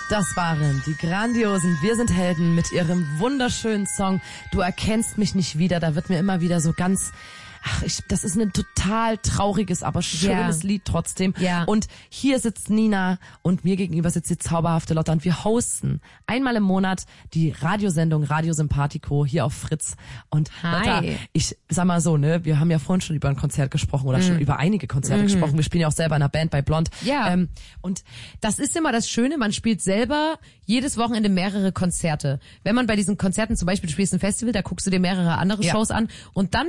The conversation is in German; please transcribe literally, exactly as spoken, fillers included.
Das waren die Grandiosen Wir sind Helden mit ihrem wunderschönen Song Du erkennst mich nicht wieder. Da wird mir immer wieder so ganz... Ach, ich, das ist ein total trauriges, aber schönes ja. Lied trotzdem. Ja. Und hier sitzt Nina und mir gegenüber sitzt die zauberhafte Lotta und wir hosten einmal im Monat die Radiosendung Radio Sympathico hier auf Fritz. Und Hi. Lotta, ich sag mal so, ne, wir haben ja vorhin schon über ein Konzert gesprochen oder mm. schon über einige Konzerte mm. gesprochen. Wir spielen ja auch selber in einer Band bei Blond. Ja. Ähm, und das ist immer das Schöne, man spielt selber jedes Wochenende mehrere Konzerte. Wenn man bei diesen Konzerten, zum Beispiel du spielst ein Festival, da guckst du dir mehrere andere ja. Shows an und dann